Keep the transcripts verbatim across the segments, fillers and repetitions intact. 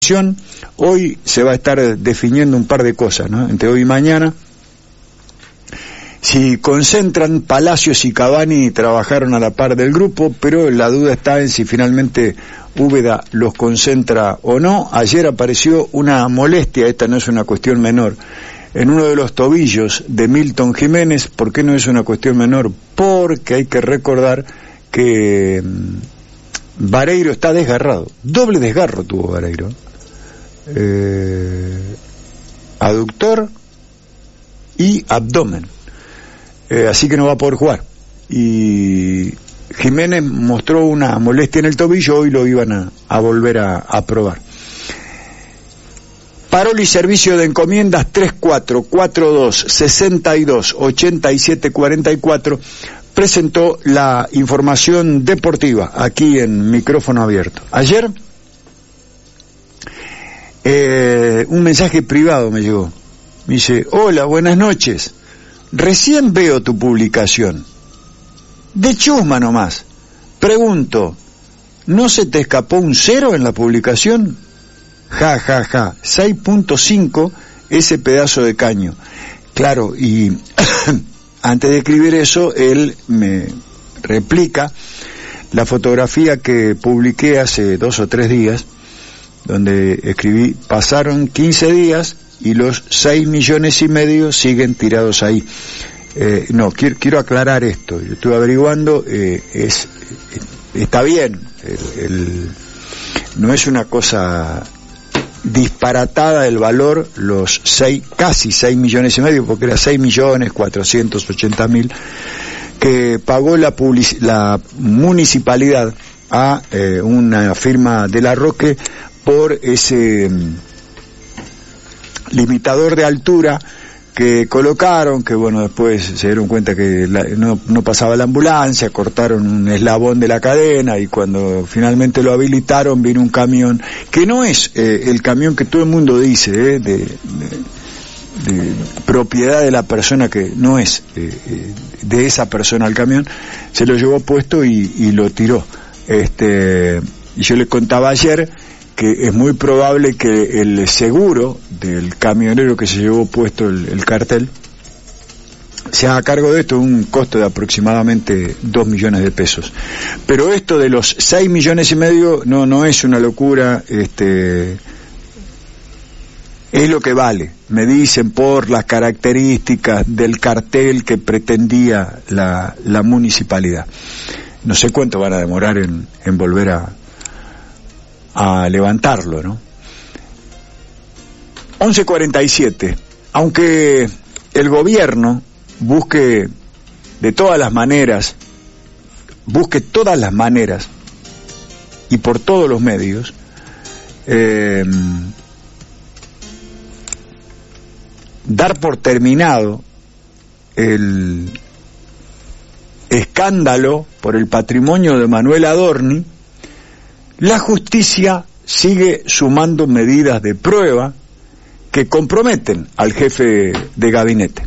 Hoy se va a estar definiendo un par de cosas, ¿no? Entre hoy y mañana. Si concentran, Palacios y Cavani trabajaron a la par del grupo, pero la duda está en si finalmente Úbeda los concentra o no. Ayer apareció una molestia, esta no es una cuestión menor, en uno de los tobillos de Milton Jiménez. ¿Por qué no es una cuestión menor? Porque hay que recordar que Vareiro está desgarrado, doble desgarro tuvo Vareiro. Eh, aductor y abdomen, eh, así que no va a poder jugar. Y Jiménez mostró una molestia en el tobillo, hoy lo iban a, a volver a, a probar. Paroli Servicio de Encomiendas tres cuatro cuatro dos, seis dos, ocho siete cuatro cuatro presentó la información deportiva aquí en Micrófono Abierto. Ayer Eh, un mensaje privado me llegó. Me dice: hola, buenas noches, recién veo tu publicación. De chusma nomás. Pregunto, ¿no se te escapó un cero en la publicación? Ja, ja, ja, seis punto cinco ese pedazo de caño. Claro, y antes de escribir eso, él me replica la fotografía que publiqué hace dos o tres días, donde escribí: pasaron quince días y los seis millones y medio siguen tirados ahí. Eh, no, quiero, quiero aclarar esto. Yo estuve averiguando, eh, es está bien, el, el, no es una cosa disparatada el valor, los seis, casi seis millones y medio, porque era seis millones cuatrocientos ochenta mil que pagó la, public, la municipalidad a eh, una firma de La Roque por ese um, limitador de altura que colocaron, que bueno, después se dieron cuenta que la, no, no pasaba la ambulancia, cortaron un eslabón de la cadena, y cuando finalmente lo habilitaron vino un camión, que no es eh, el camión que todo el mundo dice, eh, de, de, de propiedad de la persona, que no es eh, de esa persona el camión, se lo llevó puesto y, y lo tiró. Este, y yo le contaba ayer que es muy probable que el seguro del camionero que se llevó puesto el, el cartel se haga cargo de esto, un costo de aproximadamente dos millones de pesos. Pero esto de los seis millones y medio no no es una locura, este es lo que vale, me dicen, por las características del cartel que pretendía la, la municipalidad. No sé cuánto van a demorar en, en volver a a levantarlo, ¿no? once cuarenta y siete. Aunque el gobierno busque de todas las maneras, busque todas las maneras y por todos los medios, eh, dar por terminado el escándalo por el patrimonio de Manuel Adorni, la justicia sigue sumando medidas de prueba que comprometen al jefe de gabinete.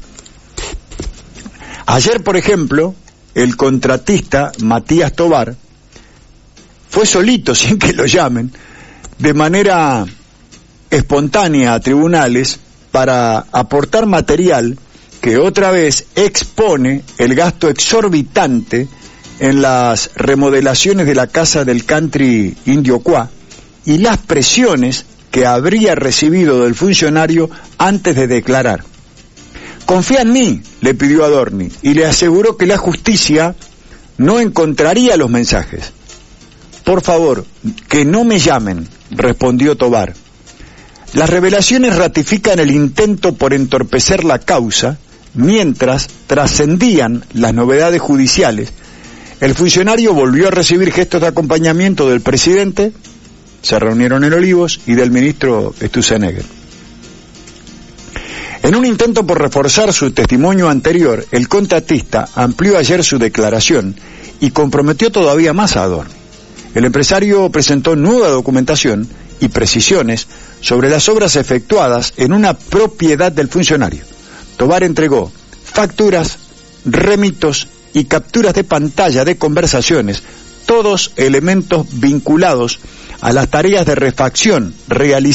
Ayer, por ejemplo, el contratista Matías Tobar fue solito, sin que lo llamen, de manera espontánea a tribunales para aportar material que otra vez expone el gasto exorbitante en las remodelaciones de la casa del country Indio Cuá y las presiones que habría recibido del funcionario antes de declarar. Confía en mí, le pidió Adorni, y le aseguró que la justicia no encontraría los mensajes. Por favor, que no me llamen, respondió Tobar. Las revelaciones ratifican el intento por entorpecer la causa, mientras trascendían las novedades judiciales. El funcionario volvió a recibir gestos de acompañamiento del presidente, se reunieron en Olivos, y del ministro Sturzenegger. En un intento por reforzar su testimonio anterior, el contratista amplió ayer su declaración y comprometió todavía más a Adorni. El empresario presentó nueva documentación y precisiones sobre las obras efectuadas en una propiedad del funcionario. Tobar entregó facturas, remitos y capturas de pantalla de conversaciones, todos elementos vinculados a las tareas de refacción realizadas